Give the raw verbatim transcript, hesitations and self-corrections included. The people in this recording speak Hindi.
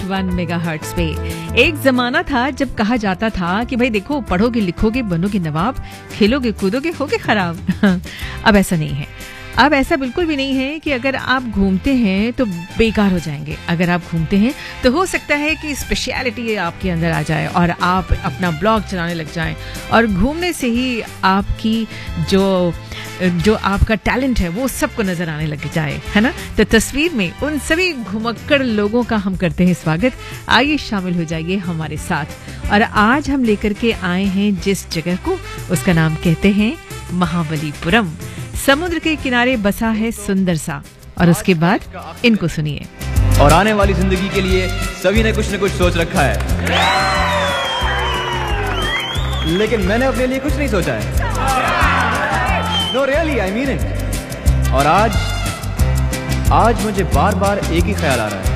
पॉइंट वन मेगाहर्ट्ज पे। एक जमाना था जब कहा जाता था कि भाई देखो, पढ़ोगे लिखोगे बनोगे नवाब, खेलोगे कूदोगे होगे खराब। अब ऐसा नहीं है। अब ऐसा बिल्कुल भी नहीं है कि अगर आप घूमते हैं तो बेकार हो जाएंगे। अगर आप घूमते हैं तो हो सकता है कि स्पेशलिटी आपके अंदर आ जाए और आप अपना ब्लॉग चलाने लग जाएं, और घूमने से ही आपकी जो जो आपका टैलेंट है वो सबको नजर आने लग जाए, है ना। तो तस्वीर में उन सभी घुमक्कड़ लोगों का हम करते हैं स्वागत। आइए शामिल हो जाइए हमारे साथ। और आज हम लेकर के आए हैं जिस जगह को, उसका नाम कहते हैं महाबलीपुरम। समुद्र के किनारे बसा है सुंदर सा, और उसके बाद इनको सुनिए। और आने वाली जिंदगी के लिए सभी ने कुछ न कुछ सोच रखा है, लेकिन मैंने अपने लिए कुछ नहीं सोचा है। No really, I mean it. और आज आज मुझे बार बार एक ही ख्याल आ रहा है